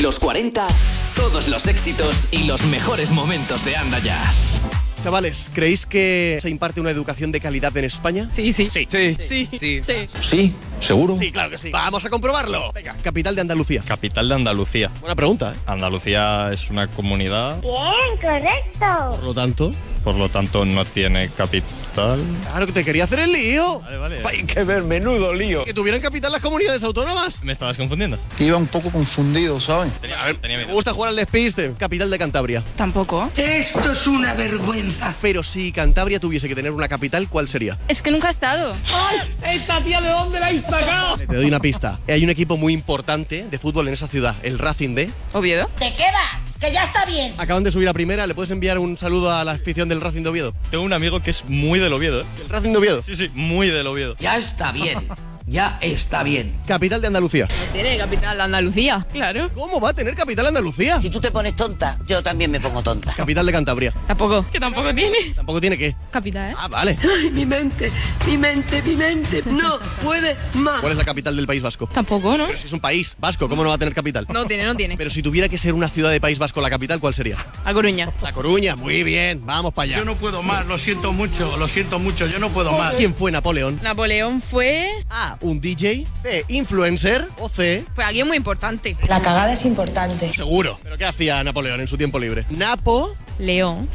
Los 40, todos los éxitos y los mejores momentos de Anda Ya. Chavales, ¿creéis que se imparte una educación de calidad en España? Sí. Sí. Sí, seguro. Sí, claro que sí. Vamos a comprobarlo. Venga, capital de Andalucía. Capital de Andalucía. Buena pregunta, ¿eh? Andalucía es una comunidad, Bien, correcto. Por lo tanto... por lo tanto no tiene capital. Claro que te quería hacer el lío. Vale. Hay que ver, menudo lío. Que tuvieran capital las comunidades autónomas. ¿Me estabas confundiendo? Iba un poco confundido, ¿sabes? Tenía Me miedo. gusta jugar al despiste. Capital de Cantabria. Tampoco. Esto es una vergüenza. Pero si Cantabria tuviese que tener una capital, ¿cuál sería? Es que nunca he estado. ¿Esta tía de dónde la habéis sacado? Te doy una pista. Hay un equipo muy importante de fútbol en esa ciudad, el Racing de... ¿Oviedo? ¿De qué va? Que ya está bien. Acaban de subir a primera. ¿Le puedes enviar un saludo a la afición del Racing de Oviedo? Tengo un amigo que es muy del Oviedo, ¿eh? ¿El Racing de Oviedo? Sí, muy del Oviedo. Ya está bien. Ya está bien. Capital de Andalucía. Tiene capital Andalucía, claro. ¿Cómo va a tener capital Andalucía? Si tú te pones tonta, yo también me pongo tonta. Capital de Cantabria. Tampoco. Que tampoco tiene. ¿Tampoco tiene qué? Capital, ¿eh? Ah, vale. Ay, mi mente. No puede más. ¿Cuál es la capital del País Vasco? Tampoco, ¿no? Pero si es un país vasco, ¿cómo no va a tener capital? No tiene. Pero si tuviera que ser una ciudad de País Vasco la capital, ¿cuál sería? A Coruña. La Coruña. Muy bien, vamos para allá. Yo no puedo más, lo siento mucho, yo no puedo más. ¿Quién fue Napoleón? Napoleón fue A, un DJ. B, influencer. O C, alguien muy importante. La cagada es importante. seguro. ¿Pero qué hacía Napoleón en su tiempo libre? Napo. León.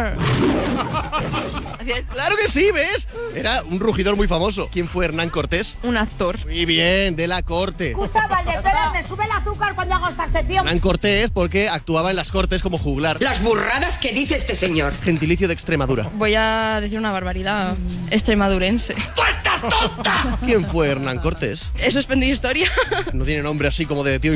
Claro que sí, ¿ves? Era un rugidor muy famoso. ¿Quién fue Hernán Cortés? Un actor. Muy bien, de la corte. Escucha, Valdezera, me sube el azúcar cuando hago esta sección. Hernán Cortés porque actuaba en las cortes como juglar. Las burradas que dice este señor. Gentilicio de Extremadura. Voy a decir una barbaridad. Extremadurense. ¿Quién fue Hernán Cortés? He suspendido historia. No tiene nombre así como de tío